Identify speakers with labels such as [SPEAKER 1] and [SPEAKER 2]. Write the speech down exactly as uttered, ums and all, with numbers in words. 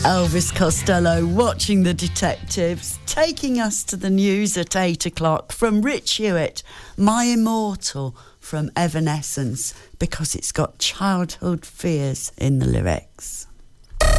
[SPEAKER 1] Elvis Costello, Watching the Detectives, taking us to the news at eight o'clock from Rich Hewitt, My Immortal from Evanescence, because it's got childhood fears in the lyrics.